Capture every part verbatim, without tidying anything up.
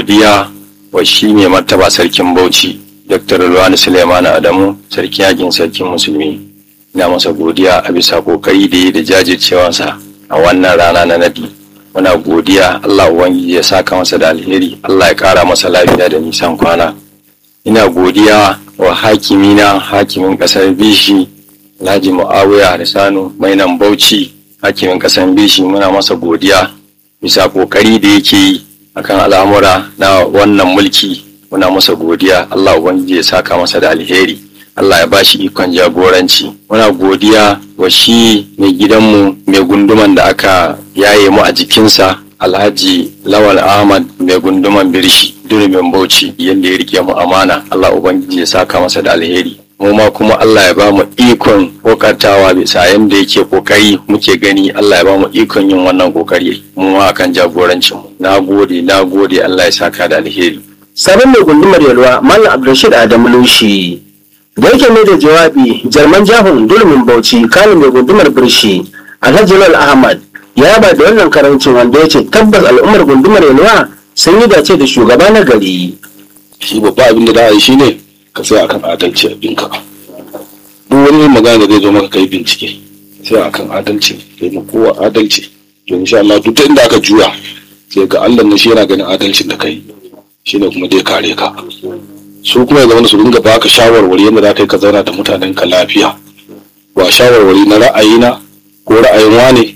godiya wa shi mai martaba sarkin Bauchi Doctor Luwani Suleiman Adamu sarkin yakin sarkin musulmi. Ina masa godiya a bisa kokari da yi da jajircewarsa a wannan rana na nadi. Muna godiya, Allah ubangiji ya saka masa da alheri, Allah ya kara masa lafiya da nisan kwana. Ina godiya wa hakimina hakimin kasar Bishi Alhaji Muawiya Harsanu Mainan Bauchi, hakimin kasar Bishi, muna masa godiya bisa kokari da yake yi akan al'amura na wannan mulki. Muna masa godiya, Allah ubangiji ya saka masa da alheri, Allah ya bashi ikon jagoranci. Muna godiya wa shi mai gidanmu mai gunduman da aka yaye mu a jikinsa, Alhaji Lawal Ahmad mai gunduman Birshi Durumin Bauchi, yadda ya rike mu amana. Allah ubangiji ya saka masa da alheri. Mu ma kuma Allah ya ba mu ikon kokartawa bisa yanda yake kokari muke gani. Allah ya ba mu ikon yin wannan kokari mu ma akan jagorancin mu. Nagode, nagode, Allah ya saka da alheri. Sabon mai gundumar Yalwa Malam Abdulrashid Adamu Lushi da yake mai da jawabi, Jarman Jahun Durumin Bauchi Kano mai gundumar Birshi Alhaji Lawal Ahmad ya ba da wannan karancin, wanda ya ce tabbas al'ummar gundumar Yalwa sun yi dace da shugaba na gari. Shi babba abin da za a yi shine ka tsaya akan adalci abinka. Duk wani magana da zai zo maka kai bincike, sai akan adalci, kai ma kowa adalci. To insha Allah duk ta inda aka juya sai ga Allah ne shi yana ganin adalcin da kai, shine kuma dai kare ka. Su kuma ya zama su dinga baka shawarwari yadda za ka yi ka zauna da mutanen ka lafiya, ba shawarwari na ra'ayina ko ra'ayin wane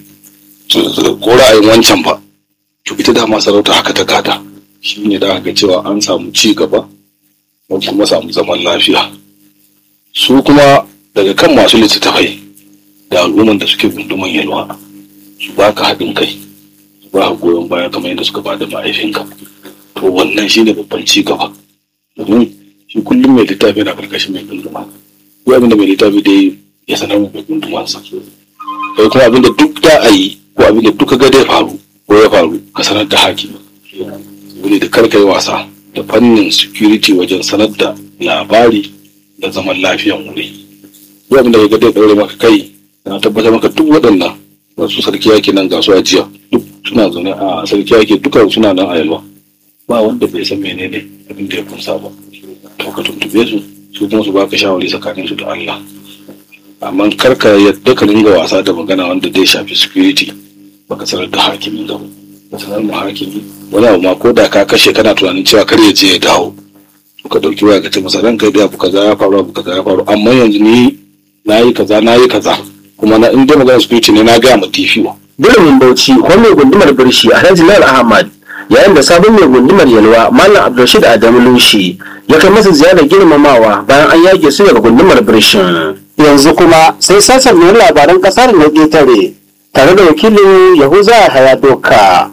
ko ra'ayin wancan ba. To ita dama sarauta haka ta gada, shine da ga cewa an samu ci gaba ko kuma samu zaman lafiya. Su kuma daga kan masu littattafai da al'umman da suke gunduman Yalwa, su baka haɗin kai, su ba goyon baya kamar yadda suka bada mahaifinka. To wannan shine babban ci gaba, domin shi kullum mai littafi na karkashin mai gunduma. Ko abin da mai littafi dai ya sanar mai gundumansa, kai kuma abin da duk da a yi ko abin da duka ga dai faru ko ya faru ka sanar da hakimi. Wani da karka yi wasa da fannin security wajen sanar da labari da zaman lafiyan wuri. Duk abin da ya ga dai daure maka kai, na tabbatar maka duk waɗannan wasu sarki yake nan ga su a jiya duk suna zaune a sarki yake, duka suna nan a Yalwa. Ba wanda bai san menene abin da ya kunsa ba. To ka tuntube su, su kuma su baka shawari tsakanin su da Allah. Amma karka yadda ka ringa wasa da magana wanda zai shafi security baka sanar da hakimin gaba. Ka sanar mu hakimi wani abu ma ko da ka kashe kana tunanin cewa kar ya je ya dawo, to ka dauki waya ka ce masa ranka da abu kaza ya faru abu kaza ya faru, amma yanzu ni nayi kaza nayi kaza, kuma na in dai magana security ne na ga mu tifiwa. Durumin Bauchi ko mai gundumar Birshi Alhaji Lawal Ahmad, yayin da sabon mai gundumar Yalwa Malam Abdulrashid Adamu Lushi ya kai masa ziyarar girmamawa bayan an yage su daga gundumar Birshin. Yanzu kuma sai sassan mai labaran kasar na ƙetare tare da wakilin Yahuza Haya Doka.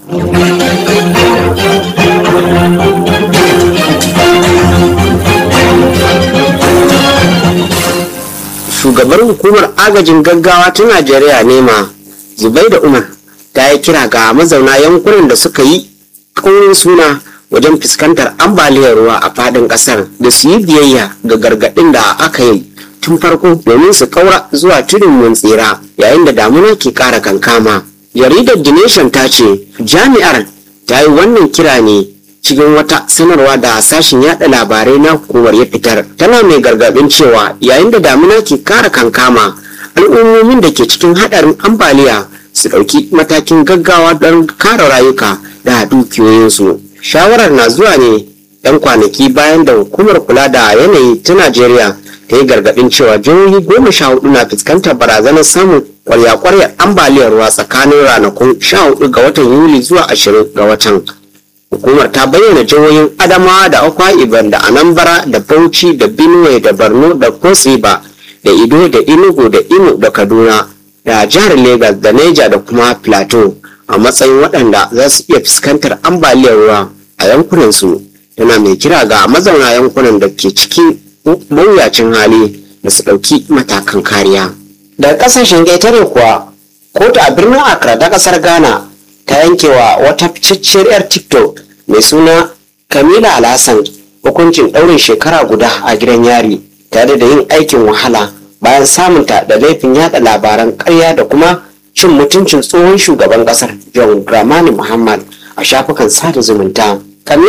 Shugabar hukumar agajin gaggawa ta Najeriya nema Zubaida Umar ta yi kira ga mazauna yankunan da suka yi kaurin suna wajen fuskantar ambaliyar ruwa a fadin kasar da su yi biyayya ga gargaɗin da aka yi tun farko domin su kaura zuwa tudun mun tsira yayin da damuna ke ƙara kankama. Jaridar The Nation ta ce jami'ar ta yi wannan kira ne cikin wata sanarwa da sashen yada labarai na hukumar ya fitar, tana mai gargaɗin cewa yayin da damuna ke ƙara kankama al'ummomin da ke cikin haɗarin ambaliya su ɗauki matakin gaggawa don kare rayuka da dukiyoyinsu. Shawarar na zuwa ne ɗan kwanaki bayan da hukumar kula da yanayi ta Najeriya ta yi gargaɗin cewa jihohi goma sha hudu na fuskantar barazanar samun kwarya-kwaryar ambaliyar ruwa tsakanin ranakun sha hudu ga watan Yuli zuwa ashirin ga watan. Hukumar ta bayyana jihohin Adamawa da Akwa Ibom da Anambra da Bauchi da Benue da Borno da Cross River da Edo da Enugu da Imo da Kaduna da jihar Lagos da Niger da kuma Plateau a matsayin waɗanda za su iya fuskantar ambaliyar ruwa a yankunansu. Tana mai kira ga mazauna yankunan da ke cikin mawuyacin hali da su ɗauki matakan kariya. Daga ƙasashen ƙetare kuwa, kotu a birnin Accra ta ƙasar Ghana ta yankewa wata ficecciyar 'yar TikTok mai suna Kamila Alhassan hukuncin ɗaurin shekara guda a gidan yari tare da yin aikin wahala bayan samunta da laifin yada labaran ƙarya da kuma cin mutuncin tsohon shugaban ƙasar John Dramani Muhammad a shafukan sada zumunta. Kamila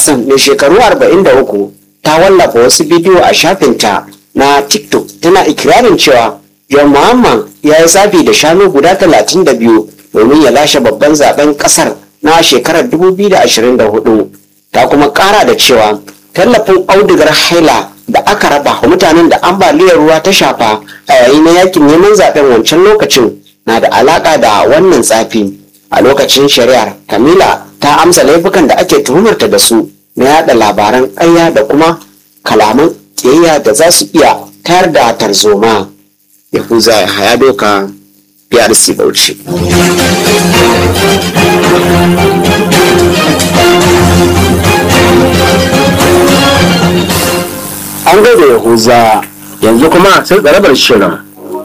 Hassan mai shekaru arba'in da uku ta wallafa wasu bidiyo a shafinta na TikTok tana ikirarin cewa John Muhammad ya yi zabi da shanu guda talatin da biyu domin ya lashe babban zaben kasar na shekarar dubu biyu da ashirin da hudu. Ta kuma kara da cewa tallafin audugar haila da aka raba wa mutanen da ambaliyar ruwa ta shafa a yayin na yakin neman zaben wancan lokacin na da alaka da wannan tsafi. A lokacin shari'ar, Kamila ta amsa laifukan da ake tuhumarta da su na yada labaran ƙarya da kuma kalaman ƙiyayya da za su iya tayar da tarzoma. Yahuza ya haya doka P R C Bauchi. An gaida Yahuza, yanzu kuma sai tsarabar shirin.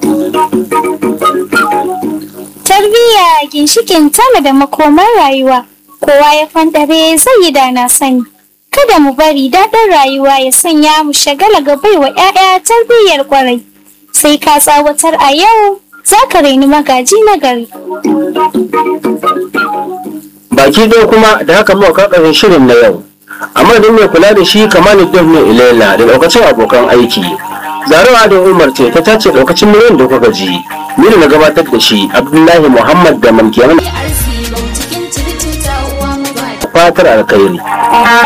Tarbiyya ginshikin tana da makomar rayuwa, kowa ya fandare zai yi da na sani. Kada mu bari daɗin rayuwa ya sanya mu shagala ga baiwa 'ya'ya tarbiyyar kwarai. Sai ka tsawatar a yau, za ka raini magaji na gari. Baki ɗaya kuma da haka muka ƙarƙashin shirin na yau. A madadin mai kula da shi Kamaluddin ne Ilela da ɗaukacin abokan aiki. Zarawa da Umar ce ta tace ɗaukacin miliyan da kuka ji. Ni da na gabatar da shi Abdullahi Muhammad da Mankiyaman fatar alkhairi.